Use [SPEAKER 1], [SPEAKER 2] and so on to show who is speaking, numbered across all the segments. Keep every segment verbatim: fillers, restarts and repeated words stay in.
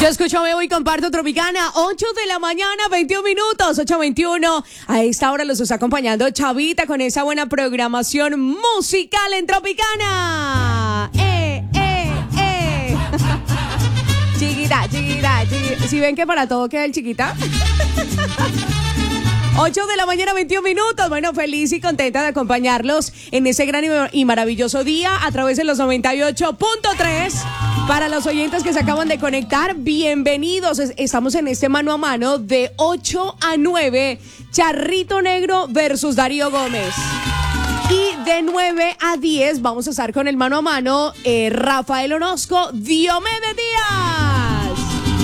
[SPEAKER 1] Yo escucho, veo y comparto Tropicana, ocho de la mañana, veintiún minutos, ocho veintiuno. A esta hora los está acompañando Chavita con esa buena programación musical en Tropicana. ¡Eh, eh, eh! Chiquita, chiquita, chiquita. ¿Sí ven que para todo queda el chiquita? ocho de la mañana, veintiún minutos. Bueno, feliz y contenta de acompañarlos en ese gran y maravilloso día a través de los noventa y ocho punto tres. Para los oyentes que se acaban de conectar, bienvenidos. Estamos en este mano a mano de ocho a nueve. Charrito Negro versus Darío Gómez. Y de nueve a diez vamos a estar con el mano a mano eh, Rafael Orozco, Diomedes Díaz.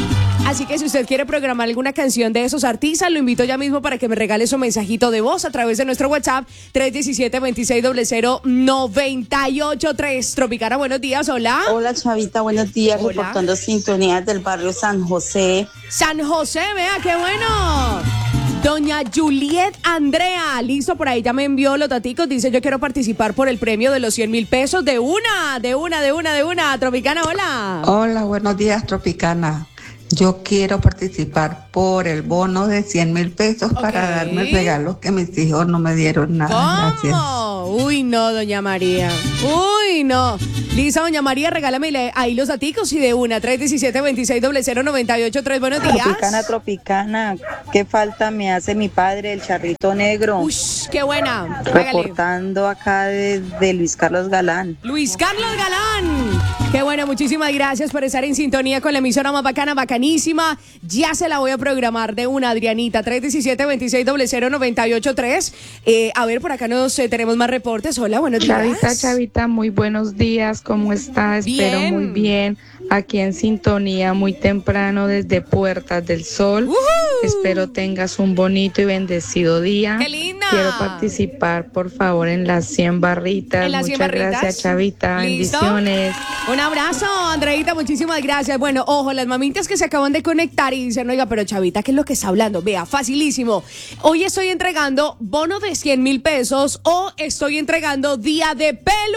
[SPEAKER 1] Así que si usted quiere programar alguna canción de esos artistas, lo invito ya mismo para que me regale su mensajito de voz a través de nuestro WhatsApp tres uno siete, dos seis cero cero, nueve ocho tres. Tropicana, buenos días, hola.
[SPEAKER 2] Hola, Chavita, buenos días. Hola. Reportando sintonías del barrio San José.
[SPEAKER 1] San José, vea, qué bueno. Doña Juliet Andrea, listo, por ahí ya me envió los daticos, dice yo quiero participar por el premio de los cien mil pesos de una, de una, de una, de una. Tropicana, hola.
[SPEAKER 3] Hola, buenos días, Tropicana. Yo quiero participar por el bono de cien mil pesos okay. para darme regalos que mis hijos no me dieron nada.
[SPEAKER 1] ¿Cómo?
[SPEAKER 3] Gracias.
[SPEAKER 1] Uy, no, doña María. Uy, no. Lisa, doña María, regálame ahí los daticos y de una. tres uno siete, dos seis cero cero, nueve ocho tres. Buenos días.
[SPEAKER 2] Tropicana, Tropicana. ¿Qué falta me hace mi padre, el Charrito Negro?
[SPEAKER 1] Uy, qué buena.
[SPEAKER 2] Reportando acá de, de Luis Carlos Galán.
[SPEAKER 1] Luis Carlos Galán. Qué bueno, muchísimas gracias por estar en sintonía con la emisora más bacana, bacanísima. Ya se la voy a programar de una, Adrianita. tres uno siete, dos seis cero cero, nueve ocho tres. Eh, a ver, por acá nos eh, tenemos más reportes. Hola, buenos días.
[SPEAKER 4] Chavita, Chavita, muy buenos días. ¿Cómo está? Espero
[SPEAKER 1] bien.
[SPEAKER 4] Muy bien. Aquí en sintonía, muy temprano desde Puertas del Sol.
[SPEAKER 1] Uh-huh.
[SPEAKER 4] Espero tengas un bonito y bendecido día.
[SPEAKER 1] ¡Qué linda!
[SPEAKER 4] Quiero participar, por favor, en las cien barritas.
[SPEAKER 1] ¿En las
[SPEAKER 4] Muchas
[SPEAKER 1] cien barritas?
[SPEAKER 4] Gracias, Chavita.
[SPEAKER 1] ¿Listo?
[SPEAKER 4] Bendiciones.
[SPEAKER 1] Un abrazo, Andreita, muchísimas gracias. Bueno, ojo, las mamitas que se acaban de conectar y dicen, oiga, pero Chavita, ¿qué es lo que está hablando? Vea, facilísimo. Hoy estoy entregando bono de cien mil pesos o estoy entregando día de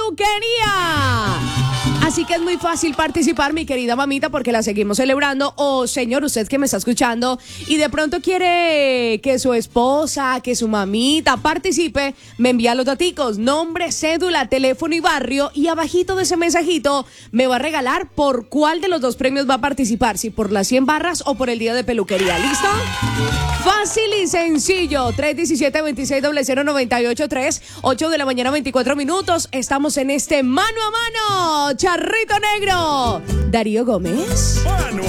[SPEAKER 1] peluquería. Así que es muy fácil participar, mi querida mamita, porque la seguimos celebrando. O señor, usted que me está escuchando y de pronto quiere que su esposa, que su mamita participe, me envía los daticos, nombre, cédula, teléfono y barrio, y abajito de ese mensajito me va a regalar por cuál de los dos premios va a participar, si por las cien barras o por el día de peluquería. ¿Listo? Fácil y sencillo. tres uno siete, dos seis cero cero, nueve ocho tres, ocho de la mañana, veinticuatro minutos. Estamos en este mano a mano. Charrito Negro. Darío Gómez.